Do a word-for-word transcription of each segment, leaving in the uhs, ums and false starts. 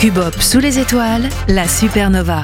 Cubop sous les étoiles, la supernova.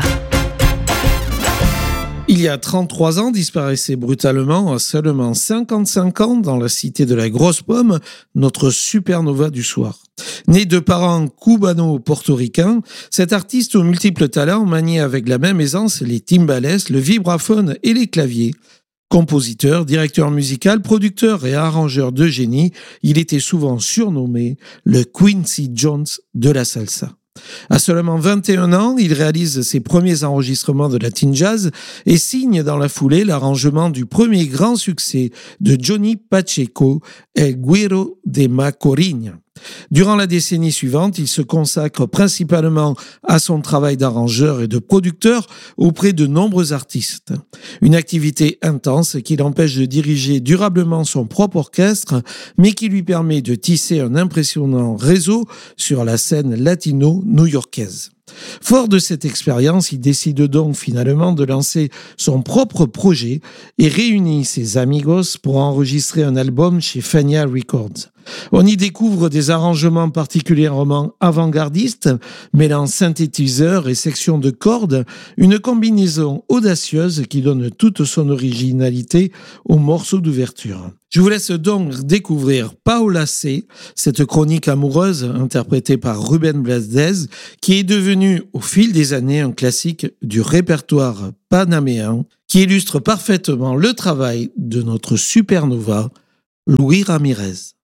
Il y a trente-trois ans, disparaissait brutalement, à seulement cinquante-cinq ans, dans la cité de la Grosse Pomme, notre supernova du soir. Né de parents cubano-portoricains, cet artiste aux multiples talents maniait avec la même aisance les timbales, le vibraphone et les claviers. Compositeur, directeur musical, producteur et arrangeur de génie, il était souvent surnommé le Quincy Jones de la salsa. À seulement vingt et un ans, il réalise ses premiers enregistrements de latin jazz et signe dans la foulée l'arrangement du premier grand succès de Johnny Pacheco, El Güiro de Macorís. Durant la décennie suivante, il se consacre principalement à son travail d'arrangeur et de producteur auprès de nombreux artistes. Une activité intense qui l'empêche de diriger durablement son propre orchestre, mais qui lui permet de tisser un impressionnant réseau sur la scène latino-new-yorkaise. Fort de cette expérience, il décide donc finalement de lancer son propre projet et réunit ses amigos pour enregistrer un album chez Fania Records. On y découvre des arrangements particulièrement avant-gardistes, mêlant synthétiseurs et sections de cordes, une combinaison audacieuse qui donne toute son originalité au morceau d'ouverture. Je vous laisse donc découvrir Paola C., cette chronique amoureuse interprétée par Rubén Blades, qui est devenue au fil des années un classique du répertoire panaméen, qui illustre parfaitement le travail de notre supernova, Louis Ramirez.